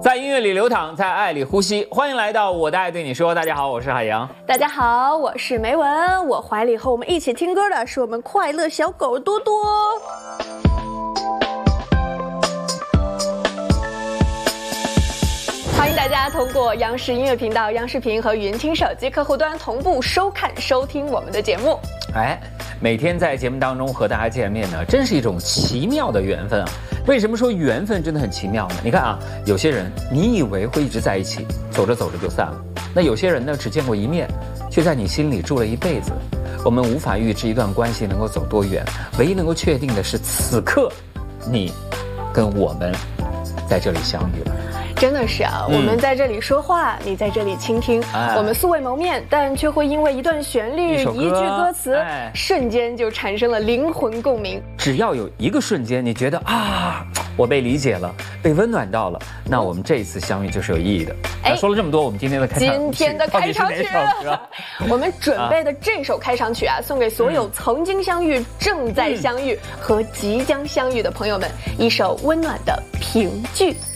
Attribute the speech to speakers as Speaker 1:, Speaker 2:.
Speaker 1: 在音乐里流淌，在爱里呼吸。欢迎来到我的爱对你说。大家好，我是海洋。
Speaker 2: 大家好，我是梅文。我怀里和我们一起听歌的是我们快乐小狗多多。欢迎大家通过央视音乐频道、央视频和云听手机客户端同步收看、收听我们的节目。
Speaker 1: 每天在节目当中和大家见面呢，真是一种奇妙的缘分啊！为什么说缘分真的很奇妙呢？你看啊，有些人你以为会一直在一起，走着走着就散了；那有些人呢，只见过一面，却在你心里住了一辈子。我们无法预知一段关系能够走多远，唯一能够确定的是，此刻你跟我们在这里相遇了。
Speaker 2: 真的是啊，我们在这里说话，你在这里倾听，我们素未谋面，但却会因为一段旋律、一句歌词，瞬间就产生了灵魂共鸣。
Speaker 1: 只要有一个瞬间，你觉得啊，我被理解了，被温暖到了，那我们这一次相遇就是有意义的。说了这么多，我们今天的开场曲，
Speaker 2: 我们准备的这首开场曲啊，送给所有曾经相遇、正在相遇和即将相遇的朋友们，一首温暖的评剧。